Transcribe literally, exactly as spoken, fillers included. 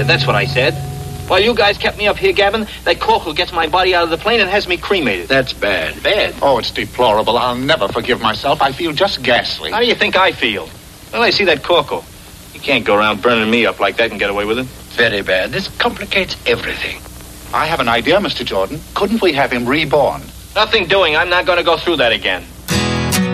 That's what I said. While you guys kept me up here, Gavin, that corporal gets my body out of the plane and has me cremated. That's bad. Bad? Oh, it's deplorable. I'll never forgive myself. I feel just ghastly. How do you think I feel? Well, I see that corporal. He can't go around burning me up like that and get away with it. Very bad. This complicates everything. I have an idea, Mister Jordan. Couldn't we have him reborn? Nothing doing. I'm not going to go through that again.